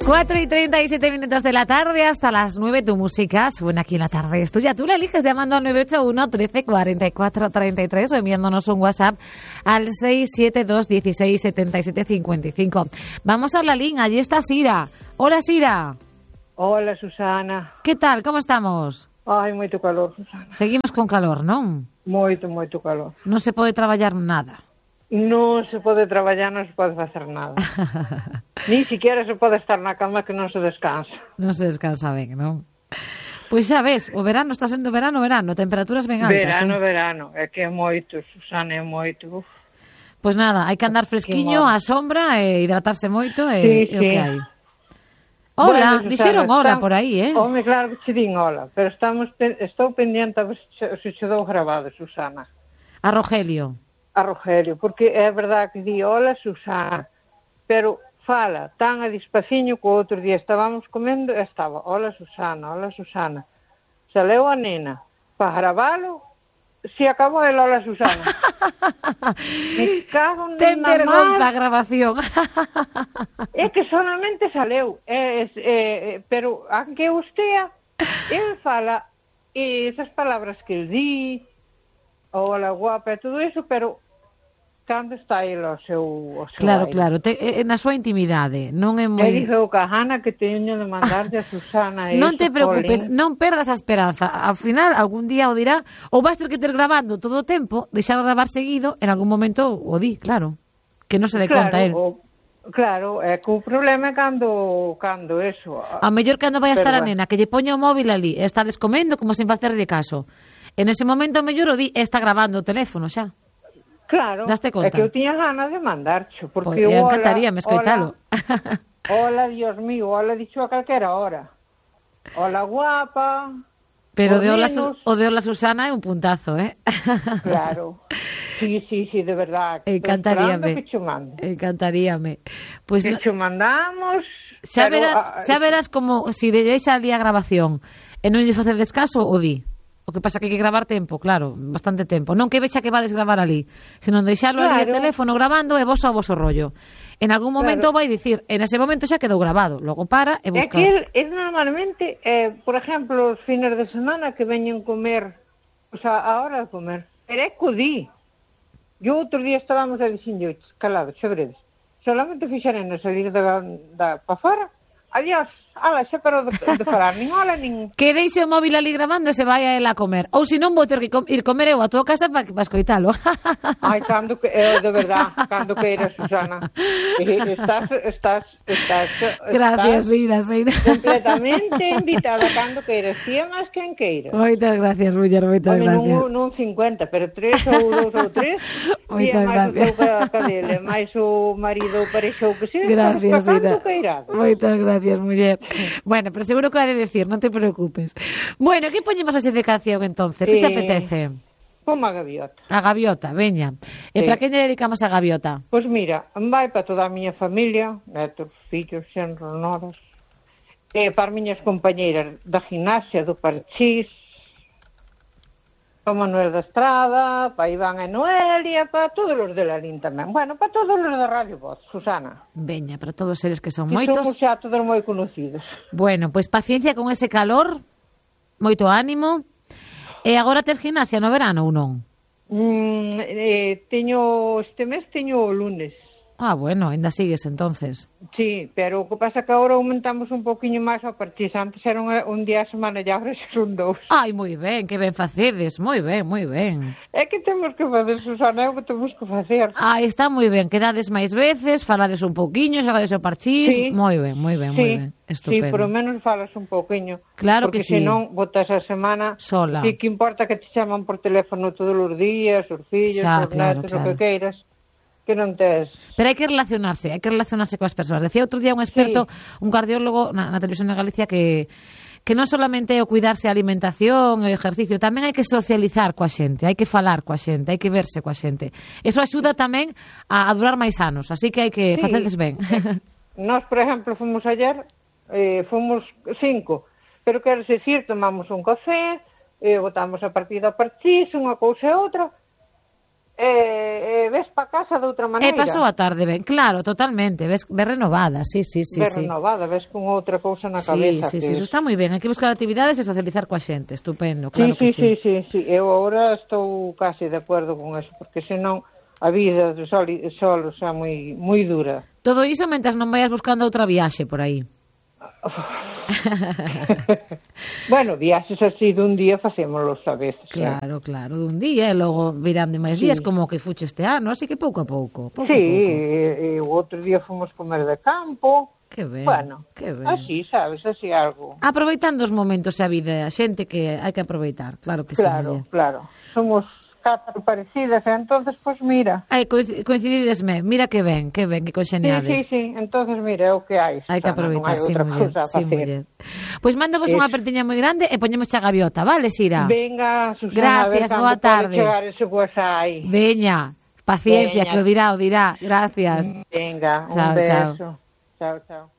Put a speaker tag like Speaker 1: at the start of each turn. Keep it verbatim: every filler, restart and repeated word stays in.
Speaker 1: cuatro y treinta y siete minutos de la tarde, hasta las nueve tu música suena aquí en la tarde. Es tuya, tú la eliges llamando al nueve ocho uno, trece, cuarenta y cuatro, treinta y tres o enviándonos un WhatsApp al seis siete dos, dieciséis, setenta y siete, cincuenta y cinco. Vamos a la línea, allí está Sira. Hola, Sira.
Speaker 2: Hola, Susana.
Speaker 1: ¿Qué tal? ¿Cómo estamos?
Speaker 2: Ai, moito calor, Susana.
Speaker 1: Seguimos con calor, non?
Speaker 2: Moito, moito calor.
Speaker 1: Non se pode traballar nada.
Speaker 2: Non se pode traballar, non se pode facer nada. Ni siquiera se pode estar na cama que non se descansa.
Speaker 1: Non se descansa ben, non? Pois xa ves, o verano está sendo verano, verano, temperaturas ben altas.
Speaker 2: Verano,
Speaker 1: eh?
Speaker 2: verano, é que é moito, Susana, é moito. Uf.
Speaker 1: Pois nada, hai que andar fresquiño, á sombra, e hidratarse moito, e
Speaker 2: Sí,
Speaker 1: é o
Speaker 2: sí.
Speaker 1: que hai. Hola,
Speaker 2: Bueno,
Speaker 1: dixeron
Speaker 2: Susana,
Speaker 1: hola
Speaker 2: está-
Speaker 1: por aí, eh?
Speaker 2: Home, claro que che din hola, pero estamos pe- estou pendiente a ver se che- se che dou grabado, Susana.
Speaker 1: A Rogelio.
Speaker 2: A Rogelio, porque é verdade que di hola, Susana, pero fala tan a despaciño que o outro día estábamos comendo e estaba hola, Susana, hola, Susana. Se leu a nena para grabalo, se acabou el hola, Susana. Me cago en
Speaker 1: Ten
Speaker 2: na
Speaker 1: vergonza a
Speaker 2: mar.
Speaker 1: grabación.
Speaker 2: É que solamente saleu, é, é, é, pero aunque ustea, el fala e esas palabras que el di, hola, guapa e todo eso, pero cando está ele ao seu, ao seu
Speaker 1: Claro,
Speaker 2: aire.
Speaker 1: claro, te, é na súa intimidade, non é
Speaker 2: E
Speaker 1: moi...
Speaker 2: dixo que a Hanna que teño de mandarlle a Susana e
Speaker 1: Non te
Speaker 2: iso,
Speaker 1: preocupes,
Speaker 2: Colin.
Speaker 1: non perdas a esperanza. Ao final, algún día o dirá, ou vas ter que ter grabando todo o tempo, deixar gravar seguido, en algún momento o di, claro. Que non se dé
Speaker 2: Claro,
Speaker 1: conta él.
Speaker 2: o, claro, é que o problema é cando, cando eso.
Speaker 1: A mellor cando vai a estar a
Speaker 2: Pero,
Speaker 1: nena, que lle poña o móvil ali, e está descomendo como sen facerlle caso. En ese momento, a mellor o di, e está grabando o teléfono xa.
Speaker 2: Claro,
Speaker 1: Daste conta?
Speaker 2: é que eu tiña ganas de mandarcho,
Speaker 1: Pois,
Speaker 2: porque
Speaker 1: eu
Speaker 2: hola,
Speaker 1: encantaríame escoitalo.
Speaker 2: Hola, hola, Dios mío, hola dicho a calquera hora. Hola, guapa.
Speaker 1: Pero
Speaker 2: por
Speaker 1: de hola,
Speaker 2: menos.
Speaker 1: Su- o de hola Susana é un puntazo, eh?
Speaker 2: Claro. Sí, sí, sí, de verdad.
Speaker 1: Encantaríame.
Speaker 2: Que cho mande.
Speaker 1: Encantaríame. Pois
Speaker 2: Que
Speaker 1: no-
Speaker 2: cho mandamos.
Speaker 1: xa
Speaker 2: pero,
Speaker 1: verás,
Speaker 2: ah,
Speaker 1: xa verás como si de deixa ali a grabación e non lle facer descaso, o di. O que pasa que hai que gravar tempo, claro, bastante tempo. Non que vexa que vades gravar ali, senón deixalo ali o
Speaker 2: Claro.
Speaker 1: teléfono grabando e vos ao voso rollo. En algún momento
Speaker 2: Claro.
Speaker 1: vai dicir, en ese momento xa quedou grabado, logo para e
Speaker 2: É
Speaker 1: busca.
Speaker 2: que él, él normalmente, eh, por exemplo, os fines de semana que veñen comer, o sea, a hora de comer, pero é que o di. Yo outro día estábamos a dixinho, calados, xa veredes, solamente fixaren a salir da, da pa fora, adiós, ala, xa parou de, de falar, nin hola, nin...
Speaker 1: Que deixe o móvil ali grabando e se vai a ela a comer. Ou se non vou ter que com- ir comer eu a tua casa para pa escoitalo.
Speaker 2: Ai, cando que, eh, de verdad, cando queiras, Susana. Eh, estás, estás, estás,
Speaker 1: Gracias,
Speaker 2: estás
Speaker 1: Ira, Seira.
Speaker 2: completamente invitada cando queiras, si é máis quen queiras.
Speaker 1: Moitas gracias, Muller, moitas
Speaker 2: Home,
Speaker 1: gracias.
Speaker 2: non, non cincuenta, pero tres ou dous ou tres, e
Speaker 1: Moitas
Speaker 2: é máis o
Speaker 1: gracias.
Speaker 2: teu ca- cadele, máis o marido ou parexou que se,
Speaker 1: Gracias,
Speaker 2: cando
Speaker 1: Ira.
Speaker 2: queiras.
Speaker 1: Moitas gracias, muller. Bueno, pero seguro que vai a decir, non te preocupes. Bueno, que poñemos a de canción entonces? Que te
Speaker 2: Eh,
Speaker 1: apetece?
Speaker 2: Como a gaviota.
Speaker 1: A gaviota, veña. E
Speaker 2: Sí.
Speaker 1: para que lle dedicamos a gaviota?
Speaker 2: Pois mira, vai para toda a miña familia, netos, fillos, xenros, noras, e para as miñas compañeiras da gimnasia do Parchís, para Manuel da Estrada, para Iván e Noelia, para todos os de Lalín tamén. Bueno, para todos os da Radio Voz, Susana.
Speaker 1: Veña, para todos eles que son
Speaker 2: Que
Speaker 1: moitos.
Speaker 2: somos xa todos moi conocidos.
Speaker 1: Bueno, pois paciencia con ese calor, moito ánimo. E agora tes gimnasia no verano ou non?
Speaker 2: Mm, eh, teño, este mes teño o lunes.
Speaker 1: Ah, bueno, ainda sigues entonces.
Speaker 2: Sí, pero o que pasa que agora aumentamos un poquinho máis a partir. Antes era un, un día a semana e agora xa son dous.
Speaker 1: Ai, moi ben, que ben facedes, moi ben, moi ben.
Speaker 2: É que temos que facer, Susana, é o que temos que facer.
Speaker 1: Ah, está moi ben, quedades máis veces, falades un pouquiño, xogades o parchís,
Speaker 2: Sí.
Speaker 1: moi ben, moi ben, moi
Speaker 2: Sí,
Speaker 1: ben,
Speaker 2: sí,
Speaker 1: estupendo.
Speaker 2: por lo menos falas un pouquiño.
Speaker 1: Claro
Speaker 2: porque
Speaker 1: que sí.
Speaker 2: senón botas a semana
Speaker 1: Sola.
Speaker 2: e que importa que te chaman por teléfono todos os días, os fillos,
Speaker 1: Xa,
Speaker 2: os
Speaker 1: claro,
Speaker 2: netos,
Speaker 1: claro.
Speaker 2: o que queiras, que non tes...
Speaker 1: Pero hai que relacionarse, hai que relacionarse coas persoas. Decía outro día un experto, un cardiólogo na, na televisión de Galicia que que non solamente é o cuidarse a alimentación e o ejercicio, tamén hai que socializar coa xente, hai que falar coa xente, hai que verse coa xente. Eso axuda tamén a, a durar máis anos, así que hai que
Speaker 2: Sí.
Speaker 1: facedes ben.
Speaker 2: Nós, por exemplo, fomos ayer, eh, fomos cinco, pero quero decir, tomamos un café, eh, botamos a partida a parchís, unha cousa e outra, e, e ves pa casa de outra maneira.
Speaker 1: E pasou a tarde ben, claro, totalmente, ves, ves renovada, sí, sí, sí.
Speaker 2: Ves
Speaker 1: sí.
Speaker 2: renovada, ves con outra cousa na
Speaker 1: sí,
Speaker 2: cabeza.
Speaker 1: Sí,
Speaker 2: que
Speaker 1: sí,
Speaker 2: es...
Speaker 1: eso está moi ben, hai que buscar actividades e socializar coa xente, estupendo, claro
Speaker 2: sí,
Speaker 1: que
Speaker 2: sí.
Speaker 1: sí.
Speaker 2: Sí, sí, sí, eu agora estou casi de acordo con eso, porque senón a vida de sol, sol xa moi, moi dura.
Speaker 1: Todo iso mentas non vayas buscando outra viaxe por aí.
Speaker 2: Bueno, viaxes así dun día facémolos a veces.
Speaker 1: Claro, eh? claro, dun día e logo virán de máis sí. días como que fuche este ano, así que pouco a pouco. pouco
Speaker 2: sí,
Speaker 1: a pouco.
Speaker 2: E, e o outro día fomos comer de campo.
Speaker 1: Que ben,
Speaker 2: bueno,
Speaker 1: que ben.
Speaker 2: Así, sabes, así algo.
Speaker 1: Aproveitando os momentos e a vida, a xente que hai que aproveitar, claro que
Speaker 2: claro,
Speaker 1: sí.
Speaker 2: Claro, claro. Somos catro parecidas, e entonces, pois pues, mira.
Speaker 1: Ai, coincididesme, mira que ben, que ben, que conxeniades.
Speaker 2: Sí, sí, sí, entonces mira, é o que hai.
Speaker 1: Hai que aproveitar,
Speaker 2: non hai
Speaker 1: sí,
Speaker 2: outra
Speaker 1: muller,
Speaker 2: cousa a
Speaker 1: sí,
Speaker 2: facer.
Speaker 1: muller. Pois pues mándavos unha apertiña moi grande e poñemos xa gaviota, vale, Sira?
Speaker 2: Venga, Susana,
Speaker 1: gracias,
Speaker 2: a ver
Speaker 1: boa tarde.
Speaker 2: pode chegar ese WhatsApp.
Speaker 1: Veña, paciencia, Veña. Que o dirá, o dirá. Gracias.
Speaker 2: Venga, un
Speaker 1: chao,
Speaker 2: beso.
Speaker 1: Chao,
Speaker 2: chao. chao.